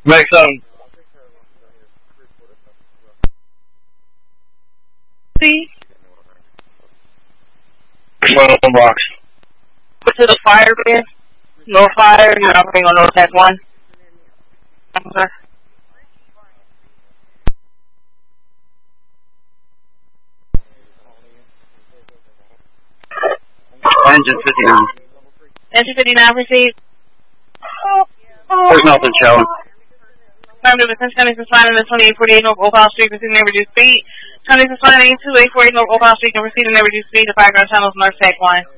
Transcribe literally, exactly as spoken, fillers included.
Make some. See? One box. Go to the fire bin. No fire. You're operating on no tech one. Okay. Engine fifty-nine. Engine fifty-nine, proceed. There's nothing showing. Time to the County is flying in the twenty-eight forty-eight North Opal Street, proceeding at reduced speed. County is flying eight two eight four eight North Opal Street, and proceeding at reduced speed. The fire ground channel is North Tech one.